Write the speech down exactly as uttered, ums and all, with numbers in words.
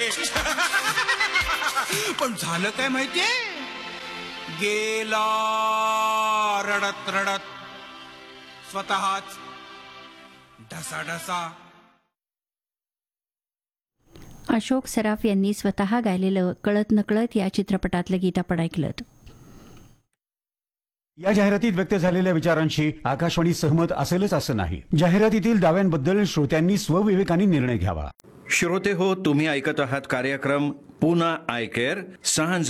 पण झालं काय माहितीये, गेला रडत रडत स्वतःच ढसा ढसा. अशोक सराफ यांनी स्वतः गायलेलं कळत नकळत या चित्रपटातलं गीत आपण ऐकलं. या जाहिरातीत व्यक्त झालेल्या विचारांशी आकाशवाणी सहमत असेलच असं नाही. जाहिरातीतील दाव्यांबद्दल श्रोत्यांनी स्वविवेकाने निर्णय घ्यावा. श्रोते हो, तुम्ही ऐकत आहात कार्यक्रम पुन्हा आय केअर सांज